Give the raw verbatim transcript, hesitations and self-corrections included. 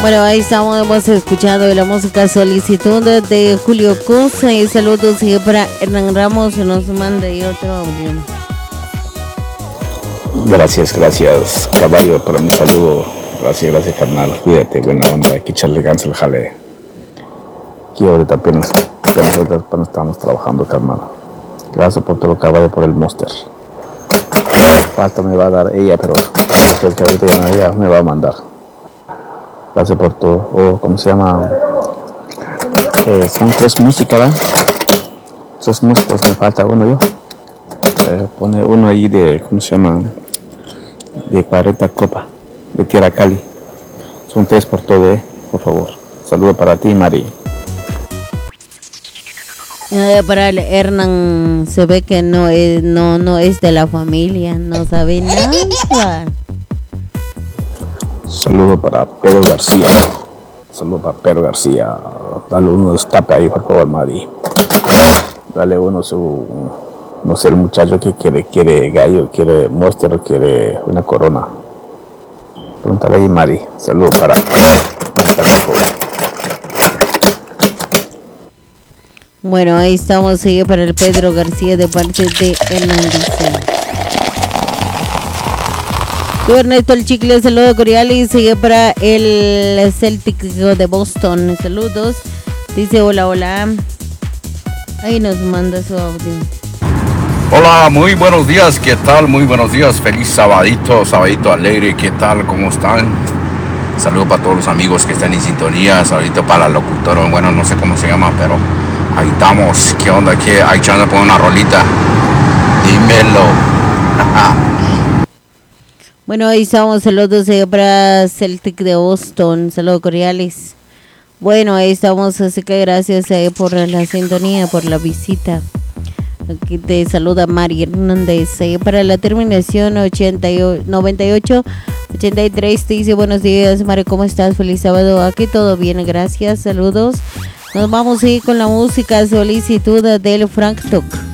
Bueno, ahí estamos, hemos escuchado la música solicitud de Julio Cosa y saludos y para Hernán Ramos nos manda ahí otro audio. Gracias, gracias, caballo, por un saludo. Gracias, gracias, carnal. Cuídate, buena onda. Hay que echarle ganas al jale. Aquí ahorita apenas, apenas, apenas estamos trabajando, carnal. Gracias por todo, caballo, por el Monster. Falta me va a dar ella, pero después que ahorita ya ella me va a mandar. Gracias por todo. Oh, ¿cómo se llama? Eh, son tres músicas, ¿verdad? Tres músicos, me falta uno yo. Eh, pone uno ahí de, ¿cómo se llama? De cuarenta copas, de Tierra Cali. Son tres por todo, eh, por favor. Saludos para ti, Mari. Eh, para el Hernán se ve que no es, no, no es de la familia, no sabe nada. Saludos para Pedro García. Saludos para Pedro García. Dale uno destape ahí, por favor, Mari. Dale uno su, no sé, el muchacho que quiere, quiere gallo, quiere monster, quiere una corona. Pregúntale ahí, Mari. Saludos para, para Bueno, ahí estamos, sigue para el Pedro García de parte de Hernán Dice. Tú, Ernesto el Chicle, saludo cordial y sigue para el Celtic de Boston. Saludos. Dice hola, hola. Ahí nos manda su audio. Hola, muy buenos días, ¿qué tal? Muy buenos días, feliz sabadito, sabadito alegre, ¿qué tal? ¿Cómo están? Saludos para todos los amigos que están en sintonía, saludito para la locutora, bueno, no sé cómo se llama, pero ahí estamos. ¿Qué onda? ¿Qué? Ahí echando por una rolita. Dímelo. Bueno, ahí estamos, saludos para Celtic de Boston, saludos cordiales. Bueno, ahí estamos, así que gracias eh, por la sintonía, por la visita. Aquí te saluda Mari Hernández, eh, para la terminación ochenta y ocho, noventa y ocho, ochenta y tres, te dice buenos días, Mari, ¿cómo estás? Feliz sábado, aquí todo bien, gracias, saludos. Nos vamos a ir con la música solicitud del Frank Tuck.